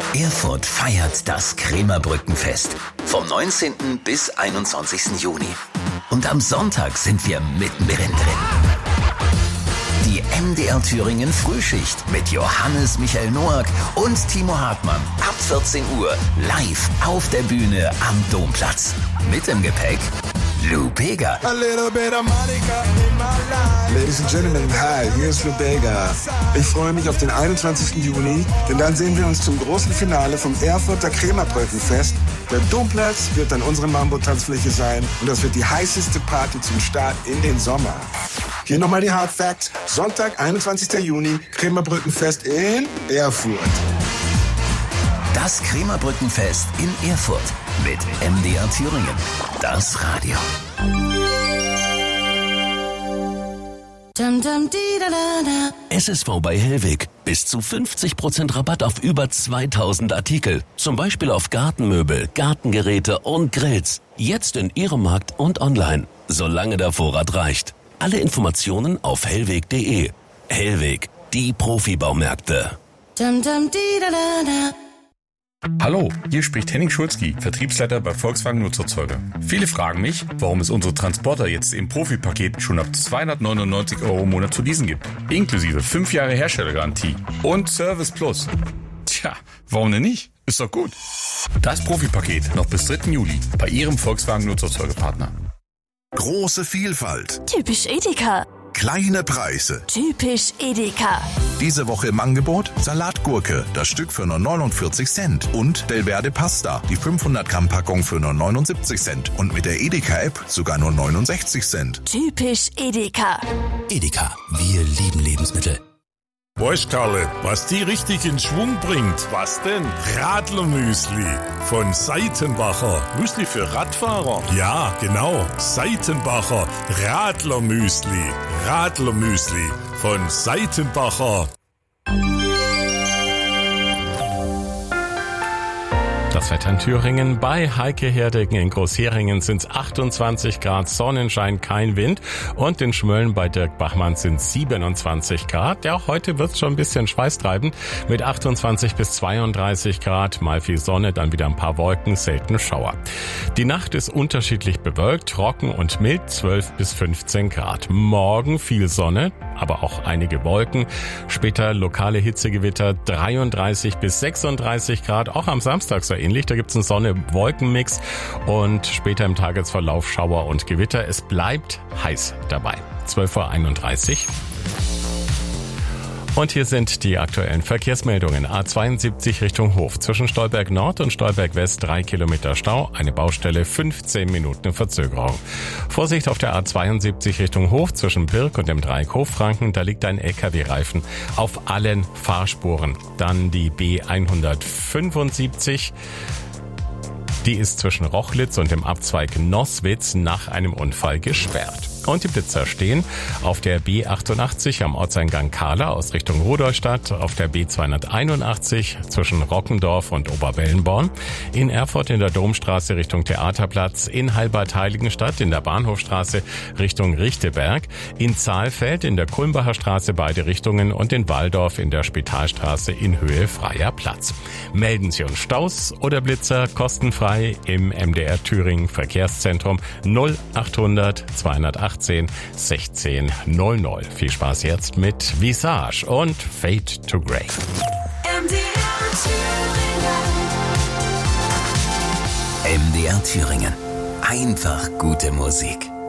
Erfurt feiert das Krämerbrückenfest vom 19. bis 21. Juni. Und am Sonntag sind wir mittendrin drin. Die MDR Thüringen Frühschicht mit Johannes Michael Noack und Timo Hartmann ab 14 Uhr live auf der Bühne am Domplatz. Mit im Gepäck Lou Bega. Ladies and Gentlemen, hi, hier ist Lou Bega. Ich freue mich auf den 21. Juni, denn dann sehen wir uns zum großen Finale vom Erfurter Krämerbrückenfest. Der Domplatz wird dann unsere Mambo-Tanzfläche sein und das wird die heißeste Party zum Start in den Sommer. Hier nochmal die Hard Facts. Sonntag, 21. Juni, Krämerbrückenfest in Erfurt. Das Krämerbrückenfest in Erfurt mit MDR Thüringen. Das Radio. SSV bei Hellweg. Bis zu 50% Rabatt auf über 2000 Artikel. Zum Beispiel auf Gartenmöbel, Gartengeräte und Grills. Jetzt in Ihrem Markt und online. Solange der Vorrat reicht. Alle Informationen auf hellweg.de. Hellweg, die Profibaumärkte. Hallo, hier spricht Henning Schulzki, Vertriebsleiter bei Volkswagen Nutzerzeuger. Viele fragen mich, warum es unsere Transporter jetzt im Profipaket schon ab 299 € im Monat zu leasen gibt. Inklusive 5 Jahre Herstellergarantie und Service Plus. Tja, warum denn nicht? Ist doch gut. Das Profipaket noch bis 3. Juli bei Ihrem Volkswagen Nutzerzeugerpartner. Große Vielfalt. Typisch Edeka. Kleine Preise. Typisch Edeka. Diese Woche im Angebot Salatgurke, das Stück für nur 49 Cent. Und Delverde Pasta, die 500 Gramm Packung für nur 79 Cent. Und mit der Edeka-App sogar nur 69 Cent. Typisch Edeka. Edeka, wir lieben Lebensmittel. Weißt Karle, was die richtig in Schwung bringt? Was denn? Radlermüsli von Seitenbacher. Müsli für Radfahrer? Ja, genau. Seitenbacher Radlermüsli. Radlermüsli von Seitenbacher. Das Wetter in Thüringen bei Heike Herdegen in Großheringen sind es 28 Grad, Sonnenschein, kein Wind. Und in Schmölln bei Dirk Bachmann sind es 27 Grad. Ja, auch heute wird es schon ein bisschen schweißtreibend mit 28 bis 32 Grad. Mal viel Sonne, dann wieder ein paar Wolken, selten Schauer. Die Nacht ist unterschiedlich bewölkt, trocken und mild, 12 bis 15 Grad. Morgen viel Sonne, aber auch einige Wolken. Später lokale Hitzegewitter, 33 bis 36 Grad. Auch am Samstag so ähnlich. Da gibt's einen Sonne-Wolken-Mix und später im Tagesverlauf Schauer und Gewitter. Es bleibt heiß dabei. 12:31 Uhr. Und hier sind die aktuellen Verkehrsmeldungen. A72 Richtung Hof. Zwischen Stolberg Nord und Stolberg West 3 Kilometer Stau. Eine Baustelle, 15 Minuten Verzögerung. Vorsicht auf der A72 Richtung Hof zwischen Birk und dem Dreieck Hochfranken. Da liegt ein LKW-Reifen auf allen Fahrspuren. Dann die B175. Die ist zwischen Rochlitz und dem Abzweig Nosswitz nach einem Unfall gesperrt. Und die Blitzer stehen auf der B88 am Ortseingang Kahla aus Richtung Rudolstadt, auf der B281 zwischen Rockendorf und Oberwellenborn, in Erfurt in der Domstraße Richtung Theaterplatz, in Halbert-Heiligenstadt in der Bahnhofstraße Richtung Richteberg, in Zahlfeld in der Kulmbacher Straße beide Richtungen und in Walldorf in der Spitalstraße in Höhe Freier Platz. Melden Sie uns Staus oder Blitzer kostenfrei im MDR Thüringen Verkehrszentrum 0800 218 1600. Viel Spaß jetzt mit Visage und Fade to Grey. MDR Thüringen. Einfach gute Musik.